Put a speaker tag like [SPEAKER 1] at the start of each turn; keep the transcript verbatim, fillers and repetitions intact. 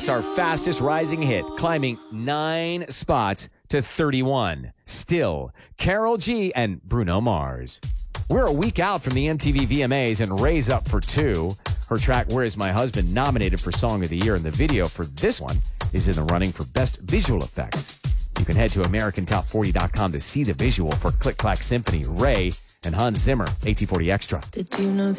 [SPEAKER 1] That's our fastest rising hit, climbing nine spots to thirty-one. Still, Karol G and Bruno Mars. We're a week out from the M T V V M As and Ray's up for two. Her track, Where Is My Husband, nominated for Song of the Year, and the video for this one is in the running for Best Visual Effects. You can head to American Top forty dot com to see the visual for Click Clack Symphony, Ray, and Hans Zimmer, A T forty Extra.
[SPEAKER 2] Did you know